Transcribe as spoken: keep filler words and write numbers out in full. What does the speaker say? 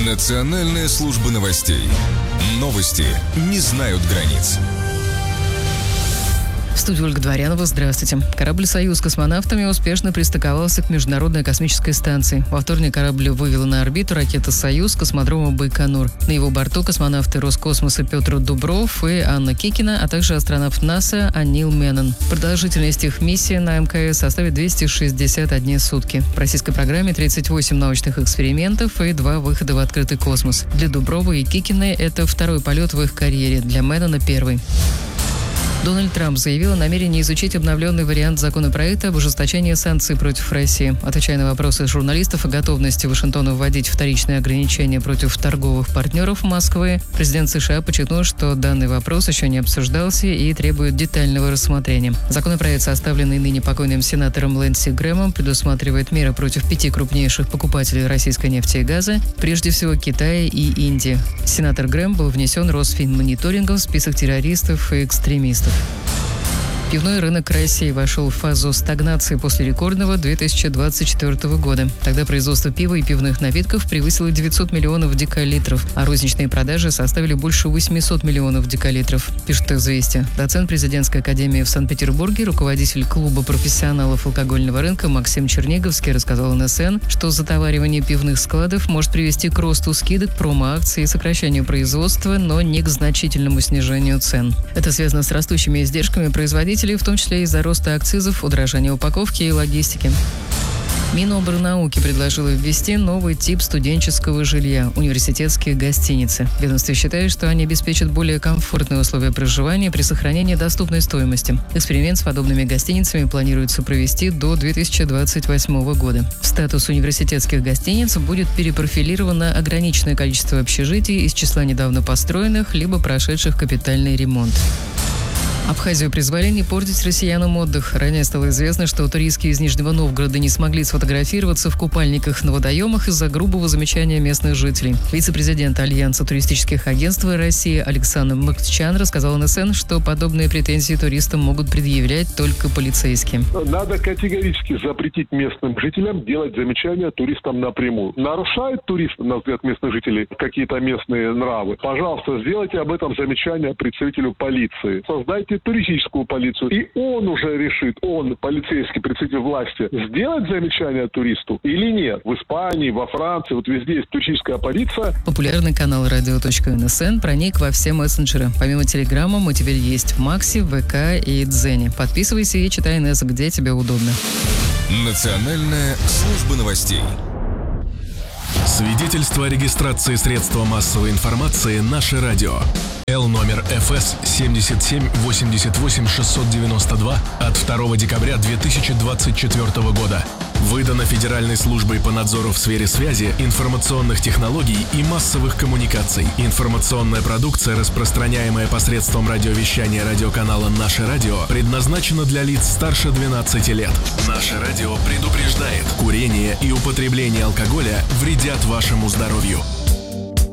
Национальная служба новостей. Новости не знают границ. В студии Ольга Дворянова. Здравствуйте. Корабль «Союз» с космонавтами успешно пристыковался к Международной космической станции. Во вторник корабль вывела на орбиту ракета «Союз» с космодрома Байконур. На его борту космонавты Роскосмоса Петр Дубров и Анна Кикина, а также астронавт НАСА Анил Меннон. Продолжительность их миссии на МКС составит двести шестьдесят одни сутки. В российской программе тридцать восемь научных экспериментов и два выхода в открытый космос. Для Дуброва и Кикиной это второй полет в их карьере, для Меннона – первый. Дональд Трамп заявил о намерении изучить обновленный вариант законопроекта об ужесточении санкций против России. Отвечая на вопросы журналистов о готовности Вашингтона вводить вторичные ограничения против торговых партнеров Москвы, президент США подчеркнул, что данный вопрос еще не обсуждался и требует детального рассмотрения. Законопроект, составленный ныне покойным сенатором Линдси Грэмом, предусматривает меры против пяти крупнейших покупателей российской нефти и газа, прежде всего Китая и Индии. Сенатор Грэм был внесен Росфинмониторингом в список террористов и экстремистов. Пивной рынок России вошел в фазу стагнации после рекордного две тысячи двадцать четвёртого года. Тогда производство пива и пивных напитков превысило девятьсот миллионов декалитров, а розничные продажи составили больше восемьсот миллионов декалитров, пишет «Известия». Доцент президентской академии в Санкт-Петербурге, руководитель клуба профессионалов алкогольного рынка Максим Черниговский рассказал эн эс эн, что затоваривание пивных складов может привести к росту скидок, промо-акций и сокращению производства, но не к значительному снижению цен. Это связано с растущими издержками производителей, в том числе из-за роста акцизов, удорожания упаковки и логистики. Минобрнауки предложило ввести новый тип студенческого жилья – университетские гостиницы. Ведомство считает, что они обеспечат более комфортные условия проживания при сохранении доступной стоимости. Эксперимент с подобными гостиницами планируется провести до две тысячи двадцать восьмого года. В статус университетских гостиниц будет перепрофилировано ограниченное количество общежитий из числа недавно построенных, либо прошедших капитальный ремонт. Абхазию призвали не портить россиянам отдых. Ранее стало известно, что туристки из Нижнего Новгорода не смогли сфотографироваться в купальниках на водоемах из-за грубого замечания местных жителей. Вице-президент Альянса туристических агентств России Александр Макчан рассказал эн эс эн, что подобные претензии туристам могут предъявлять только полицейские. Надо категорически запретить местным жителям делать замечания туристам напрямую. Нарушает турист, на взгляд местных жителей, какие-то местные нравы? Пожалуйста, сделайте об этом замечание представителю полиции. Создайте туристическую полицию, и он уже решит, он, полицейский представитель власти, сделать замечание туристу или нет. В Испании, во Франции, вот везде есть туристическая полиция. Популярный канал радио.эн.эн проник во все мессенджеры. Помимо Телеграма мы теперь есть в Максе, ВК и Дзене. Подписывайся и читай эн эс, где тебе удобно. Национальная служба новостей. Свидетельство о регистрации средства массовой информации «Наше радио». Л номер эф эс семьдесят семь восемьдесят восемь шестьсот девяносто два от второго декабря две тысячи двадцать четвёртого года. Выдано Федеральной службой по надзору в сфере связи, информационных технологий и массовых коммуникаций. Информационная продукция, распространяемая посредством радиовещания радиоканала «Наше радио», предназначена для лиц старше двенадцати лет. «Наше радио» предупреждает: курение и употребление алкоголя вредят вашему здоровью.